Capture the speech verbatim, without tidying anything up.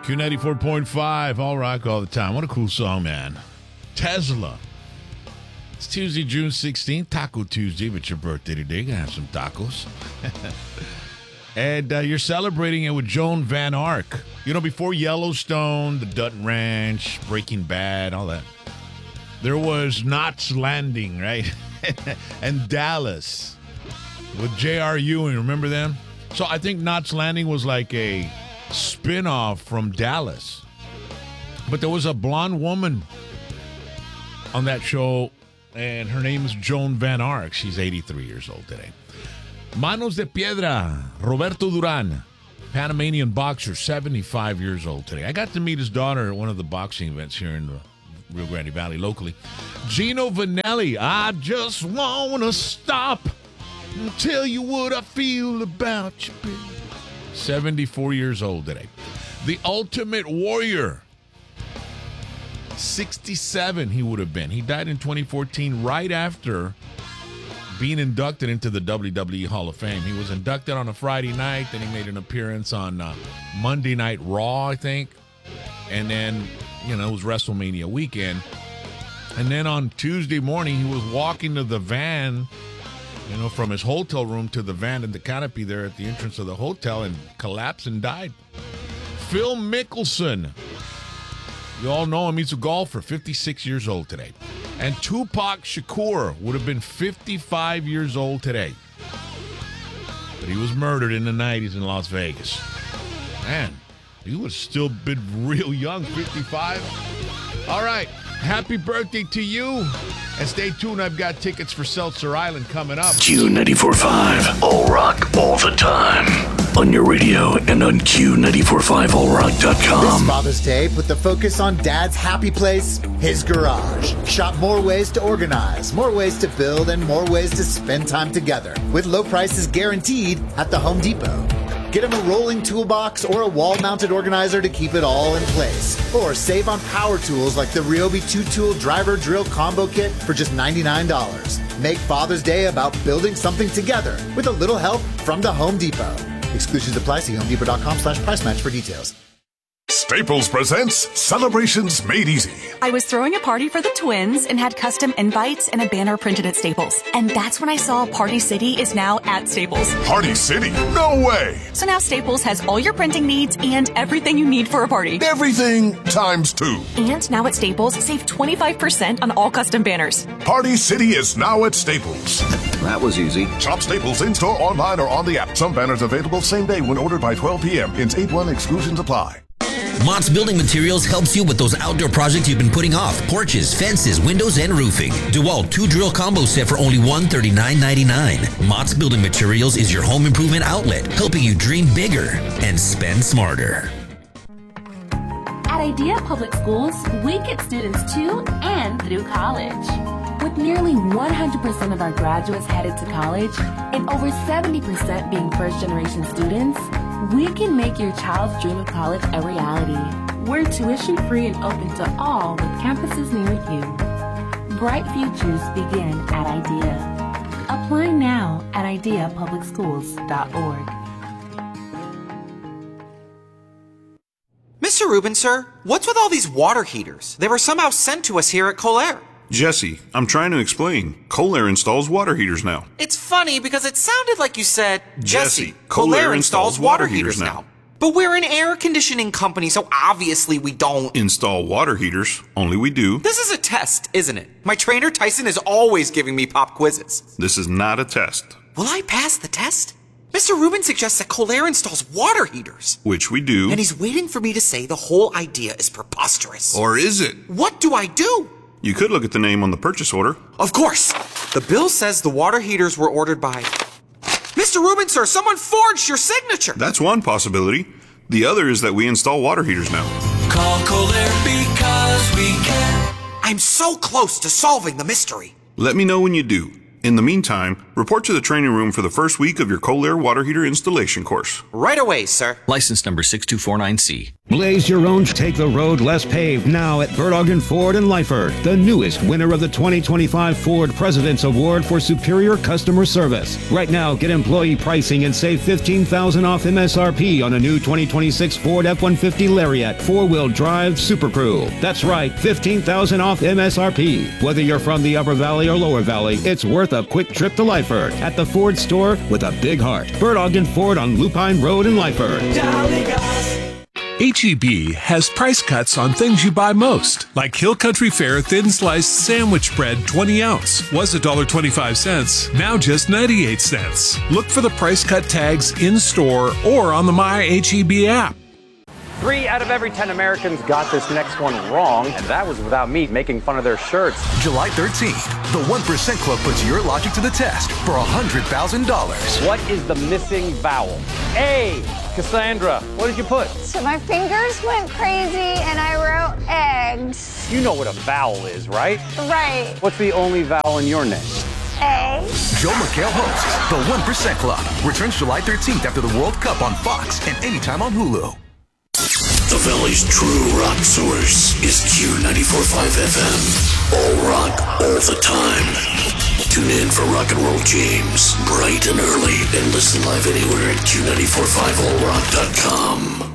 Q ninety-four point five, all rock all the time. What a cool song, man. Tesla. It's Tuesday, June sixteenth, Taco Tuesday, but your birthday today. Gonna have some tacos. And uh, you're celebrating it with Joan Van Ark. You know, before Yellowstone, the Dutton Ranch, Breaking Bad, all that, there was Knots Landing, right? And Dallas with J R. Ewing. Remember them? So I think Knots Landing was like a spin-off from Dallas. But there was a blonde woman on that show, and her name is Joan Van Ark. She's eighty-three years old today. Manos de Piedra, Roberto Duran, Panamanian boxer, seventy-five years old today. I got to meet his daughter at one of the boxing events here in the Rio Grande Valley locally. Gino Vanelli, I just want to stop and tell you what I feel about you, baby. seventy-four years old today. The Ultimate Warrior, sixty-seven he would have been. He died in twenty fourteen right after being inducted into the W W E Hall of Fame. He was inducted on a Friday night, then he made an appearance on uh, Monday Night Raw, I think. And then, you know, it was WrestleMania weekend. And then on Tuesday morning, he was walking to the van, you know, from his hotel room to the van in the canopy there at the entrance of the hotel and collapsed and died. Phil Mickelson. You all know him. He's a golfer, fifty-six years old today. And Tupac Shakur would have been fifty-five years old today. But he was murdered in the nineties in Las Vegas. Man, he would have still been real young, fifty-five. All right, happy birthday to you. And stay tuned, I've got tickets for Seltzer Island coming up. Q ninety-four point five, all rock all the time. On your radio and on Q ninety-four point five all rock dot com. This Father's Day, put the focus on Dad's happy place, his garage. Shop more ways to organize, more ways to build, and more ways to spend time together. With low prices guaranteed at the Home Depot. Get him a rolling toolbox or a wall-mounted organizer to keep it all in place. Or save on power tools like the Ryobi two-tool driver drill combo kit for just ninety-nine dollars. Make Father's Day about building something together with a little help from the Home Depot. Exclusions apply. See homedepot.com slash price match for details. Staples presents Celebrations Made Easy. I was throwing a party for the twins and had custom invites and a banner printed at Staples. And that's when I saw Party City is now at Staples. Party City? No way! So now Staples has all your printing needs and everything you need for a party. Everything times two. And now at Staples, save twenty-five percent on all custom banners. Party City is now at Staples. That was easy. Shop Staples in-store, online, or on the app. Some banners available same day when ordered by twelve p.m. Ins eight one exclusions apply. Mott's Building Materials helps you with those outdoor projects you've been putting off. Porches, fences, windows, and roofing. DeWalt two-drill combo set for only one hundred thirty-nine ninety-nine. Mott's Building Materials is your home improvement outlet, helping you dream bigger and spend smarter. At Idea Public Schools, we get students to and through college. With nearly one hundred percent of our graduates headed to college and over seventy percent being first-generation students, we can make your child's dream of college a reality. We're tuition-free and open to all with campuses near you. Bright futures begin at Idea. Apply now at idea public schools dot org. Mister Rubin, sir, what's with all these water heaters? They were somehow sent to us here at Colair. Jesse, I'm trying to explain. Colair installs water heaters now. It's funny because it sounded like you said, Jesse, Jesse, Colair installs water heaters now. But we're an air conditioning company, so obviously we don't install water heaters. Only we do. This is a test, isn't it? My trainer Tyson is always giving me pop quizzes. This is not a test. Will I pass the test? Mister Rubin suggests that Colair installs water heaters. Which we do. And he's waiting for me to say the whole idea is preposterous. Or is it? What do I do? You could look at the name on the purchase order. Of course. The bill says the water heaters were ordered by... Mister Rubin, sir, someone forged your signature. That's one possibility. The other is that we install water heaters now. Call Colair because we can. I'm so close to solving the mystery. Let me know when you do. In the meantime, report to the training room for the first week of your Colair water heater installation course. Right away, sir. License number six two four nine C. Blaze your own, take the road less paved now at Bertoggen Ford in Lyford, the newest winner of the twenty twenty-five Ford President's Award for Superior Customer Service. Right now, get employee pricing and save fifteen thousand dollars off M S R P on a new twenty twenty-six Ford F one fifty Lariat four-wheel drive Super Crew. That's right, fifteen thousand dollars off M S R P. Whether you're from the Upper Valley or Lower Valley, it's worth a quick trip to Lyford at the Ford store with a big heart. Bertoggen Ford on Lupine Road in Lyford. H E B has price cuts on things you buy most, like Hill Country Fare thin sliced sandwich bread twenty ounce was one dollar and twenty-five cents, now just ninety-eight cents. Look for the price cut tags in store or on the My H E B app. Three out of every ten Americans got this next one wrong, and that was without me making fun of their shirts. July thirteenth, the one percent Club puts your logic to the test for one hundred thousand dollars. What is the missing vowel? A. Cassandra, what did you put? So my fingers went crazy and I wrote eggs. You know what a vowel is, right? Right. What's the only vowel in your name? A. Joe McHale hosts the one percent Club. Returns July thirteenth after the World Cup on Fox and anytime on Hulu. The Valley's true rock source is Q ninety-four point five F M. All rock, all the time. Tune in for Rock and Roll James, bright and early, and listen live anywhere at Q nine four five all rock dot com.